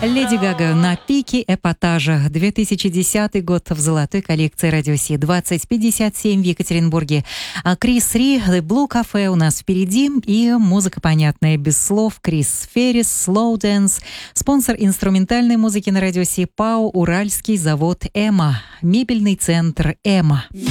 Леди Гага на пике эпатажа. 2010 год в золотой коллекции Радио Си. 2057 в Екатеринбурге. Крис Ри, The Blue Cafe у нас впереди. И музыка понятная, без слов. Крис Феррис, Slow Dance. Спонсор инструментальной музыки на Радио Си. ПАО «Уральский завод Эма». Мебельный центр Эма.